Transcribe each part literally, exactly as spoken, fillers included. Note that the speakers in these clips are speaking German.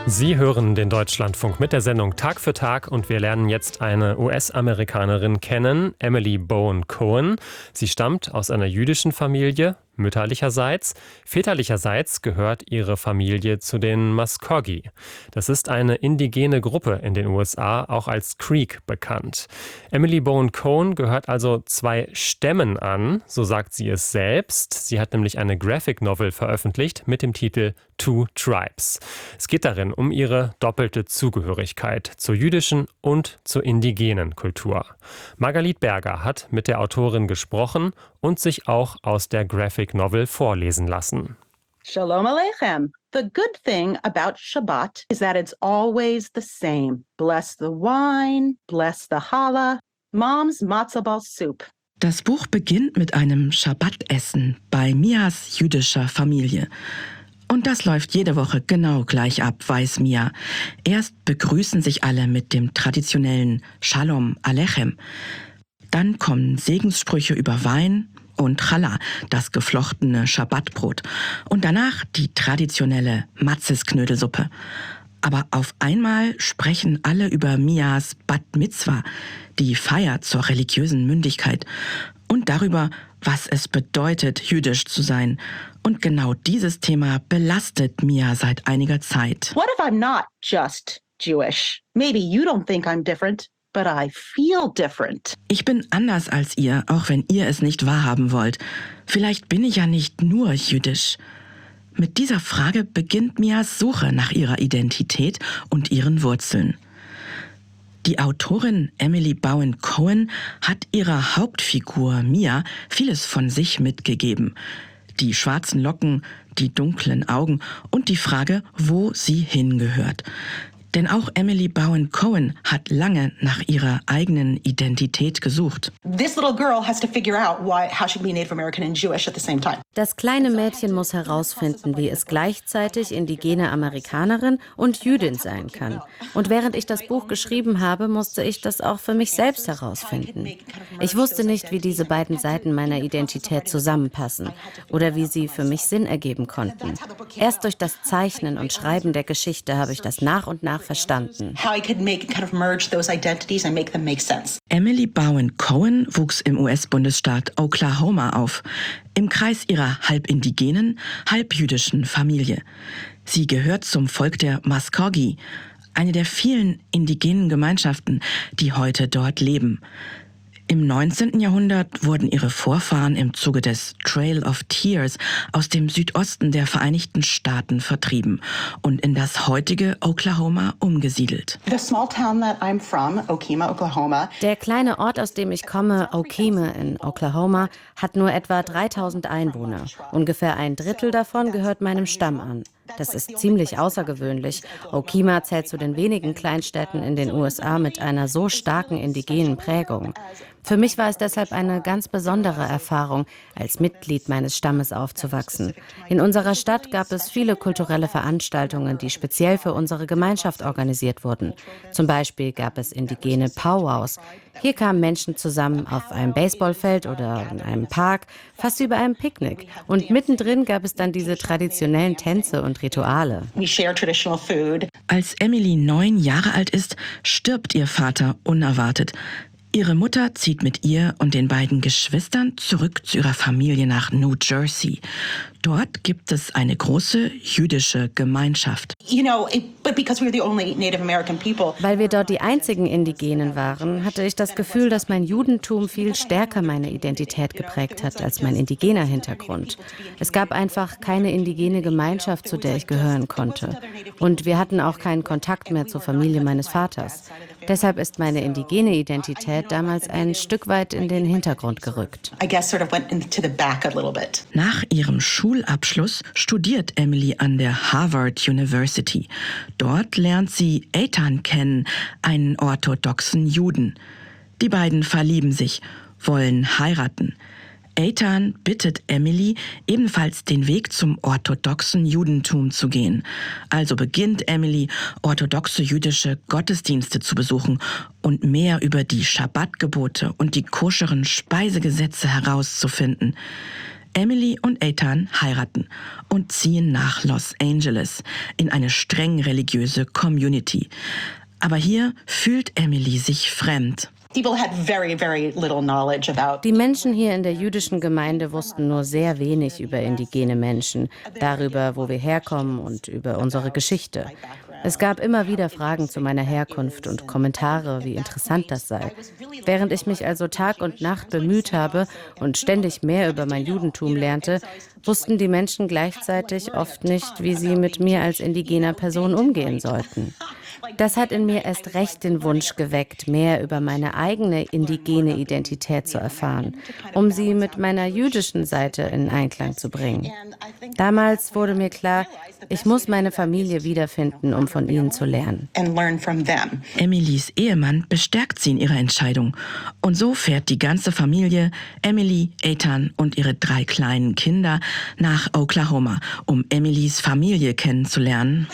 Sie hören den Deutschlandfunk mit der Sendung Tag für Tag und wir lernen jetzt eine U S-Amerikanerin kennen, Emily Bowen Cohen. Sie stammt aus einer jüdischen Familie, mütterlicherseits. Väterlicherseits gehört ihre Familie zu den Muskogee. Das ist eine indigene Gruppe in den U S A, auch als Creek bekannt. Emily Bowen Cohen gehört also zwei Stämmen an, so sagt sie es selbst. Sie hat nämlich eine Graphic Novel veröffentlicht mit dem Titel Two Tribes. Es geht darin um ihre doppelte Zugehörigkeit zur jüdischen und zur indigenen Kultur. Margalit Berger hat mit der Autorin gesprochen und sich auch aus der Graphic Novel vorlesen lassen. Shalom Aleichem. The good thing about Shabbat is that it's always the same. Bless the wine, bless the challah, Mom's matzo ball soup. Das Buch beginnt mit einem Schabbatessen bei Mias jüdischer Familie. Und das läuft jede Woche genau gleich ab, weiß Mia. Erst begrüßen sich alle mit dem traditionellen Shalom Aleichem. Dann kommen Segenssprüche über Wein und Challah, das geflochtene Schabbatbrot. Und danach die traditionelle Matzes-Knödelsuppe. Aber auf einmal sprechen alle über Mias Bat Mitzvah, die Feier zur religiösen Mündigkeit. Und darüber, was es bedeutet, jüdisch zu sein. Und genau dieses Thema belastet Mia seit einiger Zeit. What if I'm not just Jewish? Maybe you don't think I'm different, but I feel different. Ich bin anders als ihr, auch wenn ihr es nicht wahrhaben wollt. Vielleicht bin ich ja nicht nur jüdisch. Mit dieser Frage beginnt Mias Suche nach ihrer Identität und ihren Wurzeln. Die Autorin Emily Bowen Cohen hat ihrer Hauptfigur Mia vieles von sich mitgegeben. Die schwarzen Locken, die dunklen Augen und die Frage, wo sie hingehört. Denn auch Emily Bowen Cohen hat lange nach ihrer eigenen Identität gesucht. This little girl has to figure out why, how she can be Native American and Jewish at the same time. Das kleine Mädchen muss herausfinden, wie es gleichzeitig indigene Amerikanerin und Jüdin sein kann. Und während ich das Buch geschrieben habe, musste ich das auch für mich selbst herausfinden. Ich wusste nicht, wie diese beiden Seiten meiner Identität zusammenpassen oder wie sie für mich Sinn ergeben konnten. Erst durch das Zeichnen und Schreiben der Geschichte habe ich das nach und nach verstanden. Emily Bowen Cohen wuchs im U S-Bundesstaat Oklahoma auf, im Kreis ihrer halb indigenen, halb jüdischen Familie. Sie gehört zum Volk der Muskogee, eine der vielen indigenen Gemeinschaften, die heute dort leben. Im neunzehnten Jahrhundert wurden ihre Vorfahren im Zuge des Trail of Tears aus dem Südosten der Vereinigten Staaten vertrieben und in das heutige Oklahoma umgesiedelt. The small town that I'm from, Okemah, Oklahoma. Der kleine Ort, aus dem ich komme, Okemah in Oklahoma, hat nur etwa dreitausend Einwohner. Ungefähr ein Drittel davon gehört meinem Stamm an. Das ist ziemlich außergewöhnlich. Okemah zählt zu den wenigen Kleinstädten in den U S A mit einer so starken indigenen Prägung. Für mich war es deshalb eine ganz besondere Erfahrung, als Mitglied meines Stammes aufzuwachsen. In unserer Stadt gab es viele kulturelle Veranstaltungen, die speziell für unsere Gemeinschaft organisiert wurden. Zum Beispiel gab es indigene Powwows. Hier kamen Menschen zusammen auf einem Baseballfeld oder in einem Park, fast wie bei einem Picknick. Und mittendrin gab es dann diese traditionellen Tänze und Rituale. We share traditional food. Als Emily neun Jahre alt ist, stirbt ihr Vater unerwartet. Ihre Mutter zieht mit ihr und den beiden Geschwistern zurück zu ihrer Familie nach New Jersey. Dort gibt es eine große jüdische Gemeinschaft. You know, it, but because we're the only Native American people. Weil wir dort die einzigen Indigenen waren, hatte ich das Gefühl, dass mein Judentum viel stärker meine Identität geprägt hat als mein indigener Hintergrund. Es gab einfach keine indigene Gemeinschaft, zu der ich gehören konnte. Und wir hatten auch keinen Kontakt mehr zur Familie meines Vaters. Deshalb ist meine indigene Identität damals ein Stück weit in den Hintergrund gerückt. I guess sort of went into the back a little bit. Nach ihrem Schulabschluss studiert Emily an der Harvard University. Dort lernt sie Eitan kennen, einen orthodoxen Juden. Die beiden verlieben sich, wollen heiraten. Eitan bittet Emily, ebenfalls den Weg zum orthodoxen Judentum zu gehen. Also beginnt Emily, orthodoxe jüdische Gottesdienste zu besuchen und mehr über die Schabbatgebote und die koscheren Speisegesetze herauszufinden. Emily und Eitan heiraten und ziehen nach Los Angeles in eine streng religiöse Community. Aber hier fühlt Emily sich fremd. Die Menschen hier in der jüdischen Gemeinde wussten nur sehr wenig über indigene Menschen, darüber, wo wir herkommen und über unsere Geschichte. Es gab immer wieder Fragen zu meiner Herkunft und Kommentare, wie interessant das sei. Während ich mich also Tag und Nacht bemüht habe und ständig mehr über mein Judentum lernte, wussten die Menschen gleichzeitig oft nicht, wie sie mit mir als indigener Person umgehen sollten. Das hat in mir erst recht den Wunsch geweckt, mehr über meine eigene indigene Identität zu erfahren, um sie mit meiner jüdischen Seite in Einklang zu bringen. Damals wurde mir klar, ich muss meine Familie wiederfinden, um von ihnen zu lernen. Emilys Ehemann bestärkt sie in ihrer Entscheidung. Und so fährt die ganze Familie, Emily, Eitan und ihre drei kleinen Kinder, nach Oklahoma, um Emilys Familie kennenzulernen.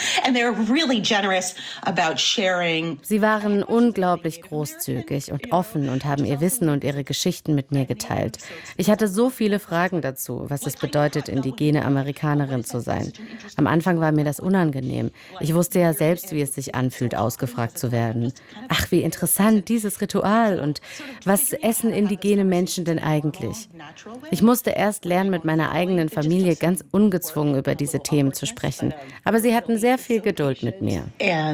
Sie waren unglaublich großzügig und offen und haben ihr Wissen und ihre Geschichten mit mir geteilt. Ich hatte so viele Fragen dazu, was es bedeutet, indigene Amerikanerin zu sein. Am Anfang war mir das unangenehm. Ich wusste ja selbst, wie es sich anfühlt, ausgefragt zu werden. Ach, wie interessant, dieses Ritual, und was essen indigene Menschen denn eigentlich? Ich musste erst lernen, mit meiner eigenen Familie ganz ungezwungen über diese Themen zu sprechen. Aber sie hatten sehr viel Geduld mit mir.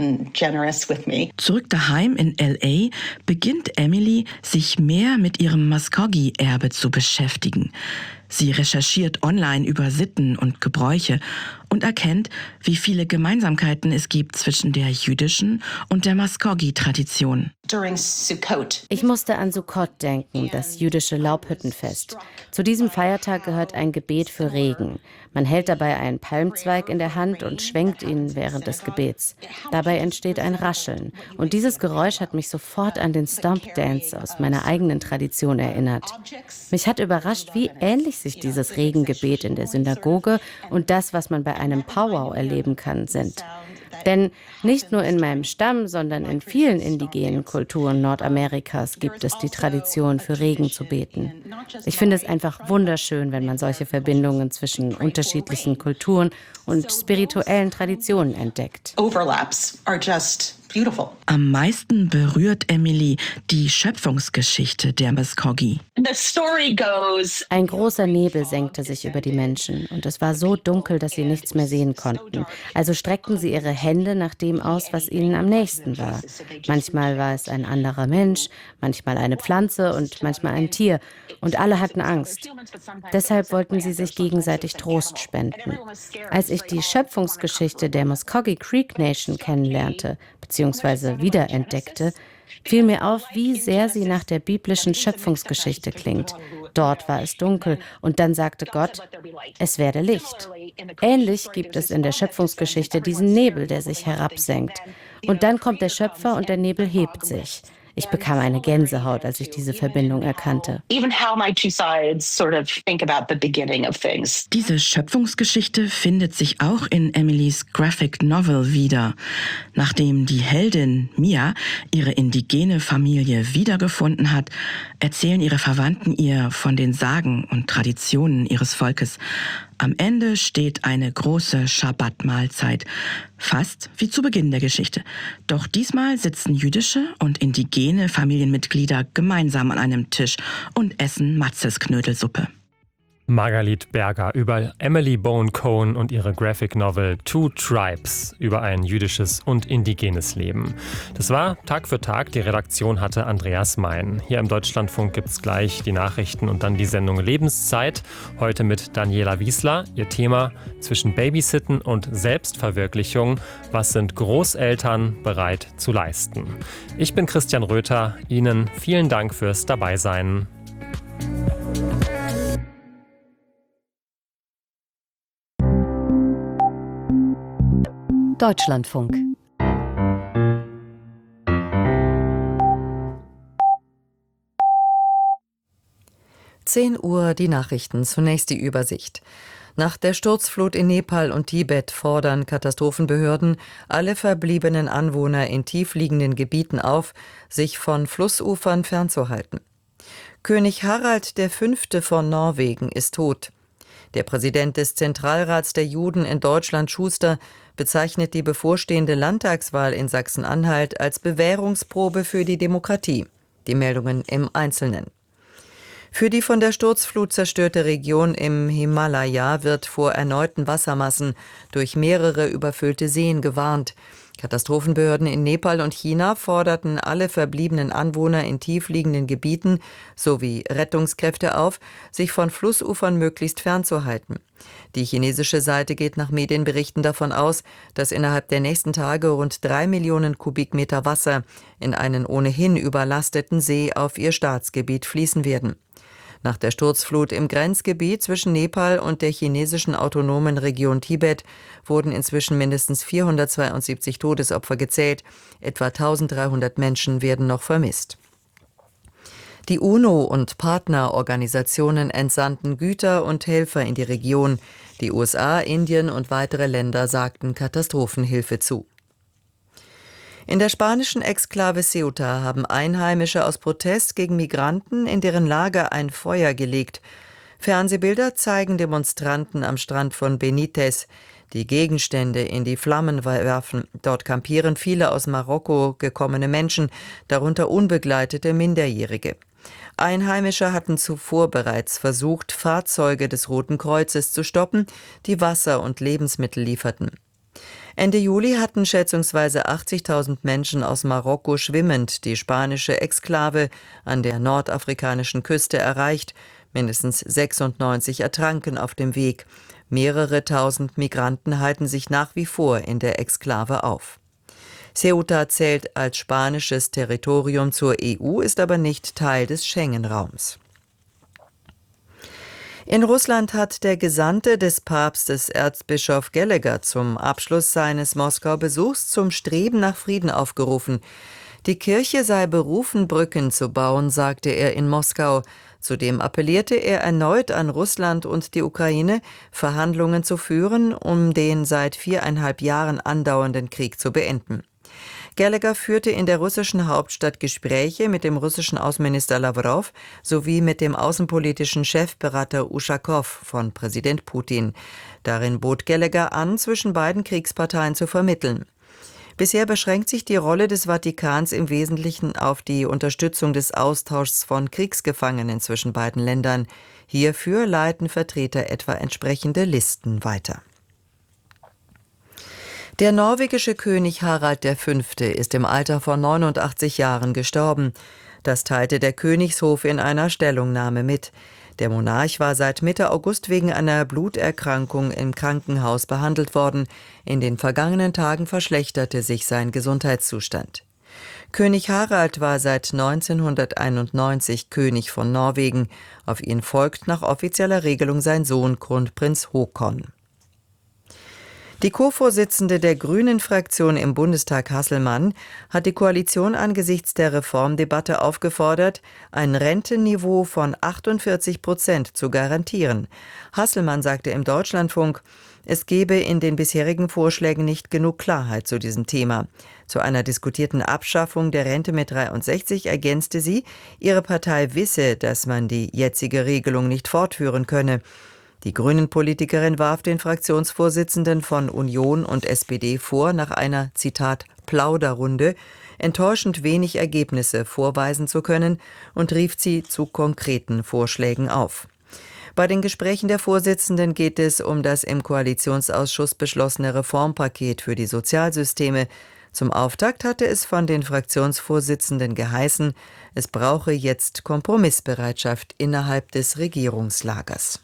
Zurück daheim in L A beginnt Emily, sich mehr mit ihrem Muskogee-Erbe zu beschäftigen. Sie recherchiert online über Sitten und Gebräuche und erkennt, wie viele Gemeinsamkeiten es gibt zwischen der jüdischen und der Muskogee-Tradition. Ich musste an Sukkot denken, das jüdische Laubhüttenfest. Zu diesem Feiertag gehört ein Gebet für Regen. Man hält dabei einen Palmzweig in der Hand und schwenkt ihn während des Gebets. Dabei entsteht ein Rascheln. Und dieses Geräusch hat mich sofort an den Stomp Dance aus meiner eigenen Tradition erinnert. Mich hat überrascht, wie ähnlich sich dieses Regengebet in der Synagoge und das, was man bei einem Powwow erleben kann, sind. Denn nicht nur in meinem Stamm, sondern in vielen indigenen Kulturen Nordamerikas gibt es die Tradition, für Regen zu beten. Ich finde es einfach wunderschön, wenn man solche Verbindungen zwischen unterschiedlichen Kulturen und spirituellen Traditionen entdeckt. Overlaps are just beautiful. Am meisten berührt Emily die Schöpfungsgeschichte der Muskogee. The story goes. Ein großer Nebel senkte sich über die Menschen und es war so dunkel, dass sie nichts mehr sehen konnten. Also streckten sie ihre Hände nach dem aus, was ihnen am nächsten war. Manchmal war es ein anderer Mensch, manchmal eine Pflanze und manchmal ein Tier. Und alle hatten Angst. Deshalb wollten sie sich gegenseitig Trost spenden. Als ich die Schöpfungsgeschichte der Muskogee Creek Nation kennenlernte, beziehungsweise wiederentdeckte, fiel mir auf, wie sehr sie nach der biblischen Schöpfungsgeschichte klingt. Dort war es dunkel und dann sagte Gott, es werde Licht. Ähnlich gibt es in der Schöpfungsgeschichte diesen Nebel, der sich herabsenkt. Und dann kommt der Schöpfer und der Nebel hebt sich. Ich bekam eine Gänsehaut, als ich diese Verbindung erkannte. Diese Schöpfungsgeschichte findet sich auch in Emilys Graphic Novel wieder. Nachdem die Heldin Mia ihre indigene Familie wiedergefunden hat, erzählen ihre Verwandten ihr von den Sagen und Traditionen ihres Volkes. Am Ende steht eine große Schabbat-Mahlzeit, fast wie zu Beginn der Geschichte. Doch diesmal sitzen jüdische und indigene Familienmitglieder gemeinsam an einem Tisch und essen Matzesknödelsuppe. Margalit Berger über Emily Bowen Cohen und ihre Graphic Novel Two Tribes über ein jüdisches und indigenes Leben. Das war Tag für Tag. Die Redaktion hatte Andreas Mein. Hier im Deutschlandfunk gibt es gleich die Nachrichten und dann die Sendung Lebenszeit. Heute mit Daniela Wiesler. Ihr Thema: zwischen Babysitten und Selbstverwirklichung. Was sind Großeltern bereit zu leisten? Ich bin Christian Röther. Ihnen vielen Dank fürs Dabeisein. Deutschlandfunk. zehn Uhr die Nachrichten, zunächst die Übersicht. Nach der Sturzflut in Nepal und Tibet fordern Katastrophenbehörden alle verbliebenen Anwohner in tiefliegenden Gebieten auf, sich von Flussufern fernzuhalten. König Harald der Fünfte von Norwegen ist tot. Der Präsident des Zentralrats der Juden in Deutschland, Schuster, bezeichnet die bevorstehende Landtagswahl in Sachsen-Anhalt als Bewährungsprobe für die Demokratie. Die Meldungen im Einzelnen. Für die von der Sturzflut zerstörte Region im Himalaya wird vor erneuten Wassermassen durch mehrere überfüllte Seen gewarnt. Katastrophenbehörden in Nepal und China forderten alle verbliebenen Anwohner in tiefliegenden Gebieten sowie Rettungskräfte auf, sich von Flussufern möglichst fernzuhalten. Die chinesische Seite geht nach Medienberichten davon aus, dass innerhalb der nächsten Tage rund drei Millionen Kubikmeter Wasser in einen ohnehin überlasteten See auf ihr Staatsgebiet fließen werden. Nach der Sturzflut im Grenzgebiet zwischen Nepal und der chinesischen autonomen Region Tibet wurden inzwischen mindestens vierhundertzweiundsiebzig Todesopfer gezählt. Etwa eintausenddreihundert Menschen werden noch vermisst. Die UNO und Partnerorganisationen entsandten Güter und Helfer in die Region. Die U S A, Indien und weitere Länder sagten Katastrophenhilfe zu. In der spanischen Exklave Ceuta haben Einheimische aus Protest gegen Migranten in deren Lager ein Feuer gelegt. Fernsehbilder zeigen Demonstranten am Strand von Benítez, die Gegenstände in die Flammen werfen. Dort kampieren viele aus Marokko gekommene Menschen, darunter unbegleitete Minderjährige. Einheimische hatten zuvor bereits versucht, Fahrzeuge des Roten Kreuzes zu stoppen, die Wasser und Lebensmittel lieferten. Ende Juli hatten schätzungsweise achtzigtausend Menschen aus Marokko schwimmend die spanische Exklave an der nordafrikanischen Küste erreicht. Mindestens sechsundneunzig ertranken auf dem Weg. Mehrere tausend Migranten halten sich nach wie vor in der Exklave auf. Ceuta zählt als spanisches Territorium zur E U, ist aber nicht Teil des Schengen-Raums. In Russland hat der Gesandte des Papstes, Erzbischof Gallagher, zum Abschluss seines Moskau-Besuchs zum Streben nach Frieden aufgerufen. Die Kirche sei berufen, Brücken zu bauen, sagte er in Moskau. Zudem appellierte er erneut an Russland und die Ukraine, Verhandlungen zu führen, um den seit viereinhalb Jahren andauernden Krieg zu beenden. Gallagher führte in der russischen Hauptstadt Gespräche mit dem russischen Außenminister Lawrow sowie mit dem außenpolitischen Chefberater Uschakow von Präsident Putin. Darin bot Gallagher an, zwischen beiden Kriegsparteien zu vermitteln. Bisher beschränkt sich die Rolle des Vatikans im Wesentlichen auf die Unterstützung des Austauschs von Kriegsgefangenen zwischen beiden Ländern. Hierfür leiten Vertreter etwa entsprechende Listen weiter. Der norwegische König Harald der Fünfte ist im Alter von neunundachtzig Jahren gestorben. Das teilte der Königshof in einer Stellungnahme mit. Der Monarch war seit Mitte August wegen einer Bluterkrankung im Krankenhaus behandelt worden. In den vergangenen Tagen verschlechterte sich sein Gesundheitszustand. König Harald war seit neunzehnhunderteinundneunzig König von Norwegen. Auf ihn folgt nach offizieller Regelung sein Sohn Kronprinz Haakon. Die Co-Vorsitzende der Grünen-Fraktion im Bundestag, Hasselmann, hat die Koalition angesichts der Reformdebatte aufgefordert, ein Rentenniveau von achtundvierzig Prozent zu garantieren. Hasselmann sagte im Deutschlandfunk, es gebe in den bisherigen Vorschlägen nicht genug Klarheit zu diesem Thema. Zu einer diskutierten Abschaffung der Rente mit dreiundsechzig ergänzte sie, ihre Partei wisse, dass man die jetzige Regelung nicht fortführen könne. Die Grünen-Politikerin warf den Fraktionsvorsitzenden von Union und S P D vor, nach einer, Zitat, Plauderrunde enttäuschend wenig Ergebnisse vorweisen zu können und rief sie zu konkreten Vorschlägen auf. Bei den Gesprächen der Vorsitzenden geht es um das im Koalitionsausschuss beschlossene Reformpaket für die Sozialsysteme. Zum Auftakt hatte es von den Fraktionsvorsitzenden geheißen, es brauche jetzt Kompromissbereitschaft innerhalb des Regierungslagers.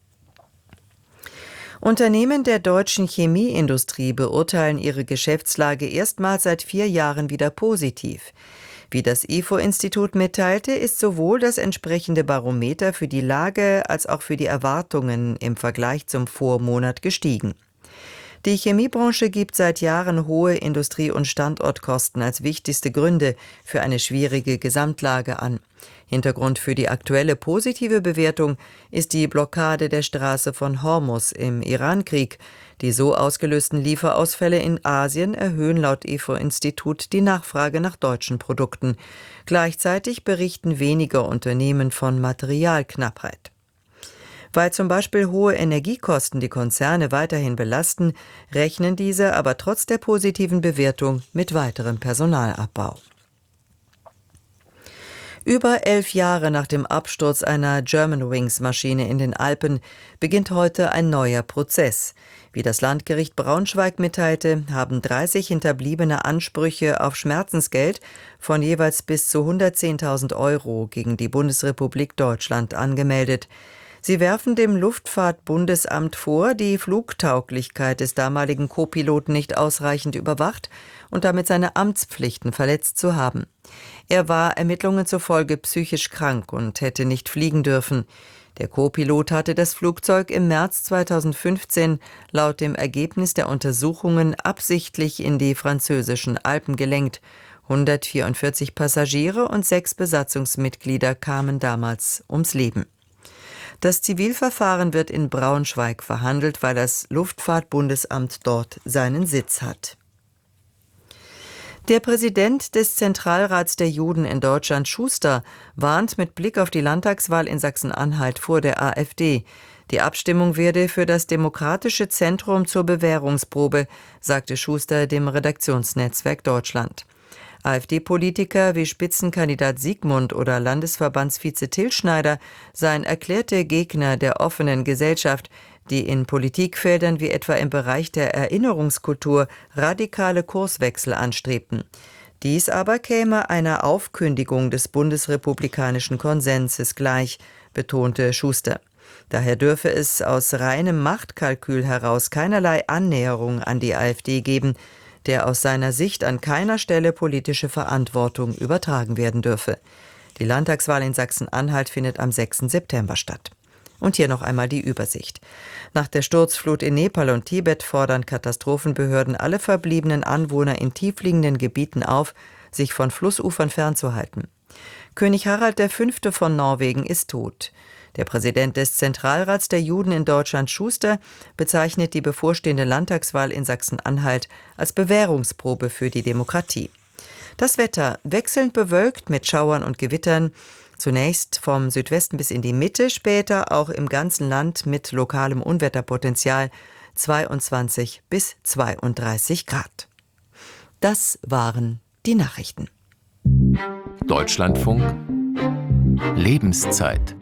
Unternehmen der deutschen Chemieindustrie beurteilen ihre Geschäftslage erstmals seit vier Jahren wieder positiv. Wie das I F O-Institut mitteilte, ist sowohl das entsprechende Barometer für die Lage als auch für die Erwartungen im Vergleich zum Vormonat gestiegen. Die Chemiebranche gibt seit Jahren hohe Industrie- und Standortkosten als wichtigste Gründe für eine schwierige Gesamtlage an. Hintergrund für die aktuelle positive Bewertung ist die Blockade der Straße von Hormuz im Irankrieg. Die so ausgelösten Lieferausfälle in Asien erhöhen laut I F O-Institut die Nachfrage nach deutschen Produkten. Gleichzeitig berichten weniger Unternehmen von Materialknappheit. Weil zum Beispiel hohe Energiekosten die Konzerne weiterhin belasten, rechnen diese aber trotz der positiven Bewertung mit weiterem Personalabbau. Über elf Jahre nach dem Absturz einer Germanwings-Maschine in den Alpen beginnt heute ein neuer Prozess. Wie das Landgericht Braunschweig mitteilte, haben dreißig Hinterbliebene Ansprüche auf Schmerzensgeld von jeweils bis zu hundertzehntausend Euro gegen die Bundesrepublik Deutschland angemeldet. Sie werfen dem Luftfahrtbundesamt vor, die Flugtauglichkeit des damaligen Co-Piloten nicht ausreichend überwacht und damit seine Amtspflichten verletzt zu haben. Er war Ermittlungen zufolge psychisch krank und hätte nicht fliegen dürfen. Der Co-Pilot hatte das Flugzeug im März zweitausendfünfzehn laut dem Ergebnis der Untersuchungen absichtlich in die französischen Alpen gelenkt. hundertvierundvierzig Passagiere und sechs Besatzungsmitglieder kamen damals ums Leben. Das Zivilverfahren wird in Braunschweig verhandelt, weil das Luftfahrtbundesamt dort seinen Sitz hat. Der Präsident des Zentralrats der Juden in Deutschland, Schuster, warnt mit Blick auf die Landtagswahl in Sachsen-Anhalt vor der AfD. Die Abstimmung werde für das demokratische Zentrum zur Bewährungsprobe, sagte Schuster dem Redaktionsnetzwerk Deutschland. AfD-Politiker wie Spitzenkandidat Siegmund oder Landesverbandsvize Till Schneider seien erklärte Gegner der offenen Gesellschaft, die in Politikfeldern wie etwa im Bereich der Erinnerungskultur radikale Kurswechsel anstrebten. Dies aber käme einer Aufkündigung des bundesrepublikanischen Konsenses gleich, betonte Schuster. Daher dürfe es aus reinem Machtkalkül heraus keinerlei Annäherung an die AfD geben, der aus seiner Sicht an keiner Stelle politische Verantwortung übertragen werden dürfe. Die Landtagswahl in Sachsen-Anhalt findet am sechsten September statt. Und hier noch einmal die Übersicht. Nach der Sturzflut in Nepal und Tibet fordern Katastrophenbehörden alle verbliebenen Anwohner in tiefliegenden Gebieten auf, sich von Flussufern fernzuhalten. König Harald der Fünfte von Norwegen ist tot. Der Präsident des Zentralrats der Juden in Deutschland, Schuster, bezeichnet die bevorstehende Landtagswahl in Sachsen-Anhalt als Bewährungsprobe für die Demokratie. Das Wetter wechselnd bewölkt mit Schauern und Gewittern, zunächst vom Südwesten bis in die Mitte, später auch im ganzen Land mit lokalem Unwetterpotenzial zweiundzwanzig bis zweiunddreißig Grad. Das waren die Nachrichten. Deutschlandfunk Lebenszeit.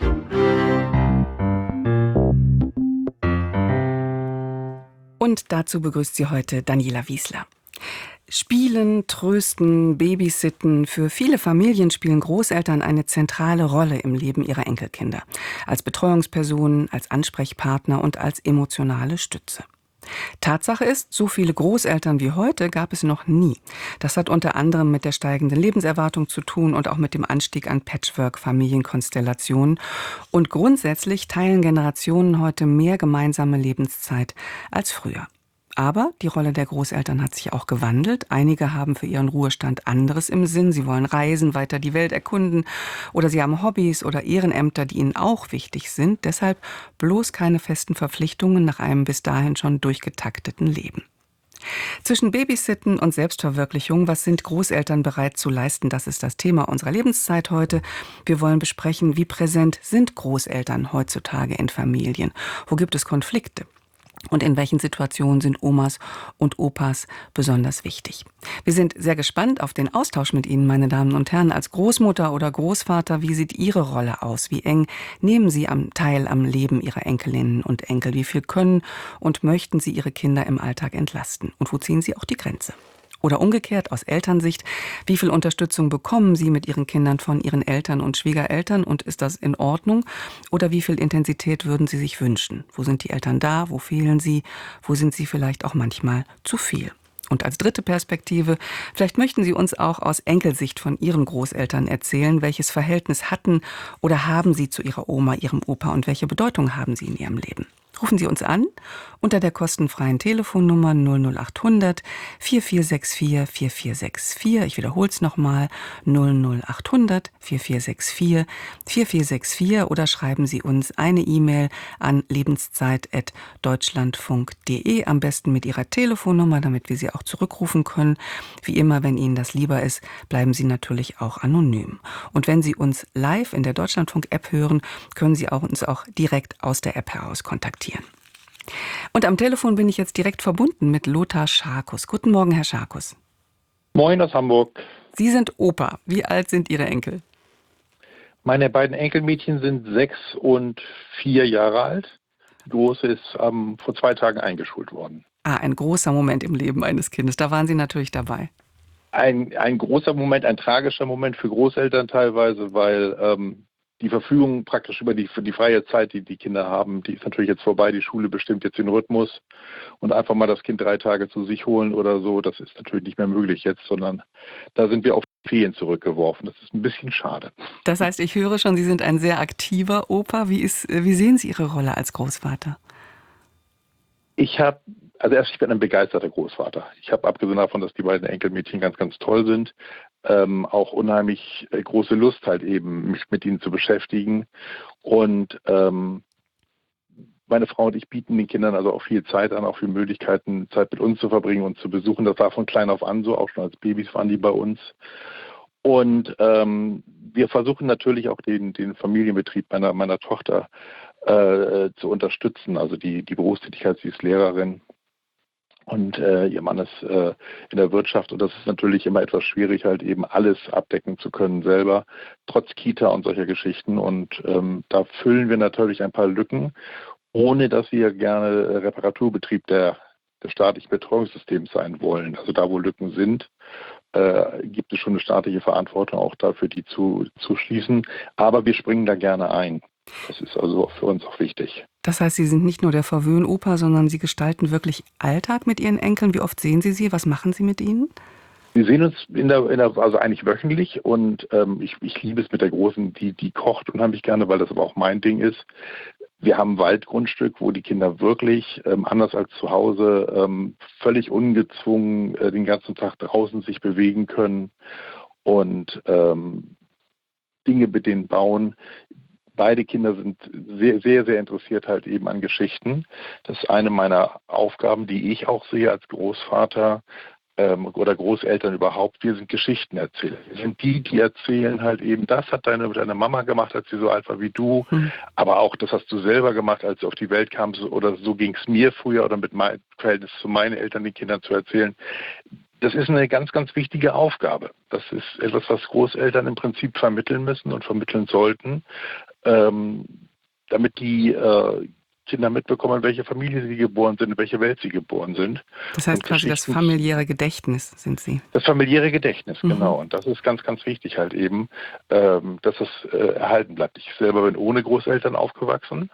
Und dazu begrüßt sie heute Daniela Wiesler. Spielen, trösten, babysitten. Für viele Familien spielen Großeltern eine zentrale Rolle im Leben ihrer Enkelkinder. Als Betreuungspersonen, als Ansprechpartner und als emotionale Stütze. Tatsache ist, so viele Großeltern wie heute gab es noch nie. Das hat unter anderem mit der steigenden Lebenserwartung zu tun und auch mit dem Anstieg an Patchwork-Familienkonstellationen. Und grundsätzlich teilen Generationen heute mehr gemeinsame Lebenszeit als früher. Aber die Rolle der Großeltern hat sich auch gewandelt. Einige haben für ihren Ruhestand anderes im Sinn. Sie wollen reisen, weiter die Welt erkunden oder sie haben Hobbys oder Ehrenämter, die ihnen auch wichtig sind. Deshalb bloß keine festen Verpflichtungen nach einem bis dahin schon durchgetakteten Leben. Zwischen Babysitten und Selbstverwirklichung, was sind Großeltern bereit zu leisten? Das ist das Thema unserer Lebenszeit heute. Wir wollen besprechen, wie präsent sind Großeltern heutzutage in Familien? Wo gibt es Konflikte? Und in welchen Situationen sind Omas und Opas besonders wichtig? Wir sind sehr gespannt auf den Austausch mit Ihnen, meine Damen und Herren. Als Großmutter oder Großvater, wie sieht Ihre Rolle aus? Wie eng nehmen Sie am Teil am Leben Ihrer Enkelinnen und Enkel? Wie viel können und möchten Sie Ihre Kinder im Alltag entlasten? Und wo ziehen Sie auch die Grenze? Oder umgekehrt, aus Elternsicht, wie viel Unterstützung bekommen Sie mit Ihren Kindern von Ihren Eltern und Schwiegereltern und ist das in Ordnung? Oder wie viel Intensität würden Sie sich wünschen? Wo sind die Eltern da? Wo fehlen sie? Wo sind sie vielleicht auch manchmal zu viel? Und als dritte Perspektive, vielleicht möchten Sie uns auch aus Enkelsicht von Ihren Großeltern erzählen, welches Verhältnis hatten oder haben Sie zu Ihrer Oma, Ihrem Opa und welche Bedeutung haben sie in Ihrem Leben? Rufen Sie uns an unter der kostenfreien Telefonnummer null null acht hundert vier vier sechs vier vier vier sechs vier. Ich wiederhole es nochmal null null acht hundert vier vier sechs vier vier vier sechs vier oder schreiben Sie uns eine E-Mail an lebenszeit at deutschlandfunk punkt de, am besten mit Ihrer Telefonnummer, damit wir Sie auch zurückrufen können. Wie immer, wenn Ihnen das lieber ist, bleiben Sie natürlich auch anonym. Und wenn Sie uns live in der Deutschlandfunk-App hören, können Sie auch uns auch direkt aus der App heraus kontaktieren. Und am Telefon bin ich jetzt direkt verbunden mit Lothar Scharkus. Guten Morgen, Herr Scharkus. Moin aus Hamburg. Sie sind Opa. Wie alt sind Ihre Enkel? Meine beiden Enkelmädchen sind sechs und vier Jahre alt. Die Große ist ähm, vor zwei Tagen eingeschult worden. Ah, ein großer Moment im Leben eines Kindes. Da waren Sie natürlich dabei. Ein, ein großer Moment, ein tragischer Moment für Großeltern teilweise, weil ähm, die Verfügung praktisch über die, für die freie Zeit, die die Kinder haben, die ist natürlich jetzt vorbei. Die Schule bestimmt jetzt den Rhythmus. Und einfach mal das Kind drei Tage zu sich holen oder so, das ist natürlich nicht mehr möglich jetzt, sondern da sind wir auf Ferien zurückgeworfen. Das ist ein bisschen schade. Das heißt, ich höre schon, Sie sind ein sehr aktiver Opa. Wie ist, wie sehen Sie Ihre Rolle als Großvater? Ich habe, also erst, ich bin ein begeisterter Großvater. Ich habe, abgesehen davon, dass die beiden Enkelmädchen ganz, ganz toll sind, ähm, auch unheimlich äh, große Lust halt eben, mich mit ihnen zu beschäftigen. Und ähm, meine Frau und ich bieten den Kindern also auch viel Zeit an, auch viele Möglichkeiten, Zeit mit uns zu verbringen und zu besuchen. Das war von klein auf an so, auch schon als Babys waren die bei uns. Und ähm, wir versuchen natürlich auch den, den Familienbetrieb meiner, meiner Tochter äh, zu unterstützen. Also die, die Berufstätigkeit, sie ist Lehrerin und äh, ihr Mann ist äh, in der Wirtschaft. Und das ist natürlich immer etwas schwierig, halt eben alles abdecken zu können selber, trotz Kita und solcher Geschichten. Und ähm, da füllen wir natürlich ein paar Lücken, ohne dass wir gerne Reparaturbetrieb der, des staatlichen Betreuungssystems sein wollen. Also da, wo Lücken sind, äh, gibt es schon eine staatliche Verantwortung auch dafür, die zu, zu schließen. Aber wir springen da gerne ein. Das ist also für uns auch wichtig. Das heißt, Sie sind nicht nur der Verwöhn-Opa, sondern Sie gestalten wirklich Alltag mit Ihren Enkeln. Wie oft sehen Sie sie? Was machen Sie mit ihnen? Wir sehen uns in der, in der also eigentlich wöchentlich und ähm, ich, ich liebe es mit der Großen, die, die kocht unheimlich gerne, weil das aber auch mein Ding ist. Wir haben ein Waldgrundstück, wo die Kinder wirklich, ähm, anders als zu Hause, ähm, völlig ungezwungen äh, den ganzen Tag draußen sich bewegen können und ähm, Dinge mit denen bauen. Beide Kinder sind sehr, sehr, sehr interessiert halt eben an Geschichten. Das ist eine meiner Aufgaben, die ich auch sehe als Großvater ähm, oder Großeltern überhaupt. Wir sind Geschichtenerzähler. Wir sind die, die erzählen halt eben, das hat deine, deine Mama gemacht, als sie so alt war wie du. Hm. Aber auch, das hast du selber gemacht, als du auf die Welt kamst. Oder so ging es mir früher oder mit meinem Verhältnis zu meinen Eltern, den Kindern zu erzählen. Das ist eine ganz, ganz wichtige Aufgabe. Das ist etwas, was Großeltern im Prinzip vermitteln müssen und vermitteln sollten, ähm, damit die äh, Kinder mitbekommen, in welche Familie sie geboren sind, in welche Welt sie geboren sind. Das heißt quasi das familiäre Gedächtnis sind Sie. Das familiäre Gedächtnis, mhm. genau. Und das ist ganz, ganz wichtig halt eben, ähm, dass es äh, erhalten bleibt. Ich selber bin ohne Großeltern aufgewachsen.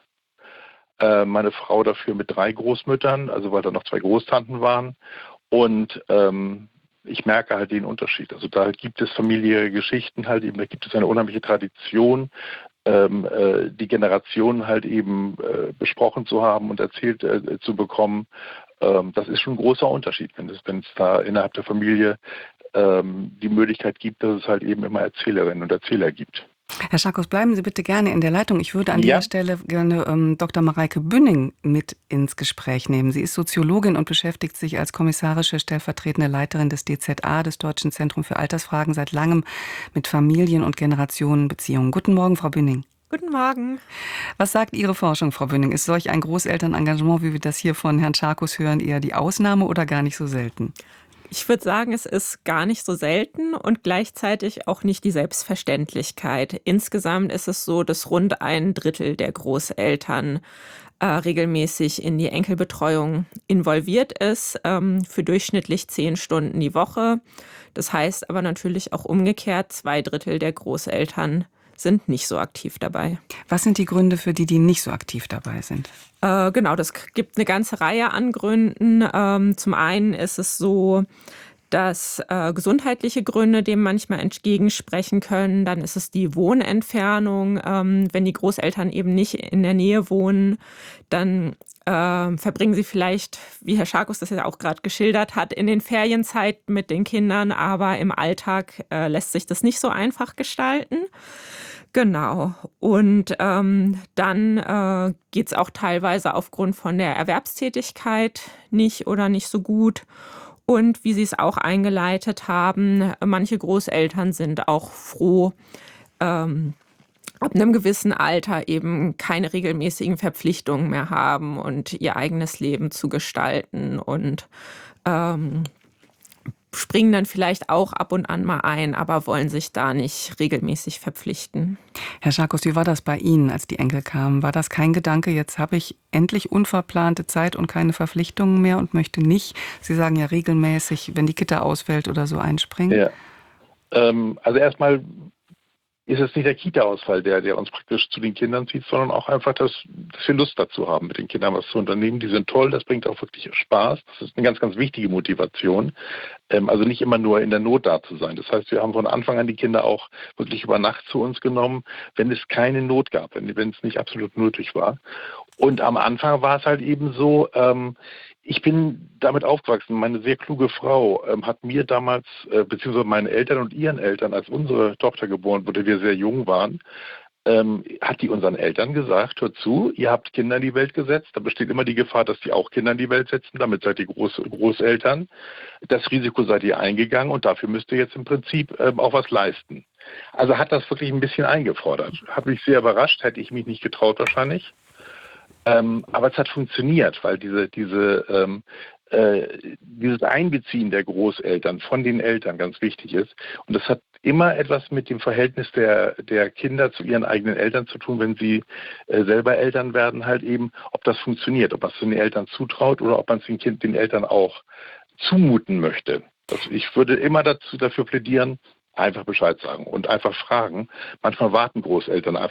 Äh, meine Frau dafür mit drei Großmüttern, also weil da noch zwei Großtanten waren. Und ähm, ich merke halt den Unterschied. Also da gibt es familiäre Geschichten halt eben, da gibt es eine unheimliche Tradition, ähm, äh, die Generationen halt eben äh, besprochen zu haben und erzählt äh, zu bekommen. Ähm, das ist schon ein großer Unterschied, wenn es, wenn es da innerhalb der Familie ähm, die Möglichkeit gibt, dass es halt eben immer Erzählerinnen und Erzähler gibt. Herr Scharkus, bleiben Sie bitte gerne in der Leitung. Ich würde an ja. dieser Stelle gerne ähm, Doktor Mareike Bünning mit ins Gespräch nehmen. Sie ist Soziologin und beschäftigt sich als kommissarische stellvertretende Leiterin des D Z A, des Deutschen Zentrum für Altersfragen, seit langem mit Familien- und Generationenbeziehungen. Guten Morgen, Frau Bünning. Guten Morgen. Was sagt Ihre Forschung, Frau Bünning? Ist solch ein Großelternengagement, wie wir das hier von Herrn Scharkus hören, eher die Ausnahme oder gar nicht so selten? Ich würde sagen, es ist gar nicht so selten und gleichzeitig auch nicht die Selbstverständlichkeit. Insgesamt ist es so, dass rund ein Drittel der Großeltern äh, regelmäßig in die Enkelbetreuung involviert ist, ähm, für durchschnittlich zehn Stunden die Woche. Das heißt aber natürlich auch umgekehrt, zwei Drittel der Großeltern sind nicht so aktiv dabei. Was sind die Gründe für die, die nicht so aktiv dabei sind? Äh, genau, das gibt eine ganze Reihe an Gründen. Ähm, zum einen ist es so, dass äh, gesundheitliche Gründe dem manchmal entgegensprechen können. Dann ist es die Wohnentfernung. Ähm, wenn die Großeltern eben nicht in der Nähe wohnen, dann äh, verbringen sie vielleicht, wie Herr Scharkus das ja auch gerade geschildert hat, in den Ferienzeiten mit den Kindern, aber im Alltag äh, lässt sich das nicht so einfach gestalten. Genau. Und ähm, dann äh, geht es auch teilweise aufgrund von der Erwerbstätigkeit nicht oder nicht so gut. Und wie Sie es auch eingeleitet haben, manche Großeltern sind auch froh, ähm, ab einem gewissen Alter eben keine regelmäßigen Verpflichtungen mehr haben und ihr eigenes Leben zu gestalten und ähm, springen dann vielleicht auch ab und an mal ein, aber wollen sich da nicht regelmäßig verpflichten. Herr Scharkus, wie war das bei Ihnen, als die Enkel kamen? War das kein Gedanke, jetzt habe ich endlich unverplante Zeit und keine Verpflichtungen mehr und möchte nicht, Sie sagen ja regelmäßig, wenn die Kita ausfällt oder so, einspringen? Ja. Ähm, also erstmal ist es nicht der Kita-Ausfall, der, der uns praktisch zu den Kindern zieht, sondern auch einfach, dass, dass wir Lust dazu haben, mit den Kindern was zu unternehmen. Die sind toll, das bringt auch wirklich Spaß. Das ist eine ganz, ganz wichtige Motivation. Ähm, also nicht immer nur in der Not da zu sein. Das heißt, wir haben von Anfang an die Kinder auch wirklich über Nacht zu uns genommen, wenn es keine Not gab, wenn, wenn es nicht absolut nötig war. Und am Anfang war es halt eben so, ähm, ich bin damit aufgewachsen. Meine sehr kluge Frau ähm, hat mir damals, äh, beziehungsweise meinen Eltern und ihren Eltern, als unsere Tochter geboren wurde, wir sehr jung waren, ähm, hat die unseren Eltern gesagt, hört zu, ihr habt Kinder in die Welt gesetzt, da besteht immer die Gefahr, dass die auch Kinder in die Welt setzen, damit seid ihr Groß, Großeltern. Das Risiko seid ihr eingegangen und dafür müsst ihr jetzt im Prinzip ähm, auch was leisten. Also hat das wirklich ein bisschen eingefordert. Hat mich sehr überrascht, hätte ich mich nicht getraut wahrscheinlich. Ähm, aber es hat funktioniert, weil diese, diese, ähm, äh, dieses Einbeziehen der Großeltern von den Eltern ganz wichtig ist. Und das hat immer etwas mit dem Verhältnis der, der Kinder zu ihren eigenen Eltern zu tun, wenn sie äh, selber Eltern werden, halt eben, ob das funktioniert, ob man es den Eltern zutraut oder ob man es den, kind, den Eltern auch zumuten möchte. Das, ich würde immer dazu, dafür plädieren, einfach Bescheid sagen und einfach fragen. Manchmal warten Großeltern einfach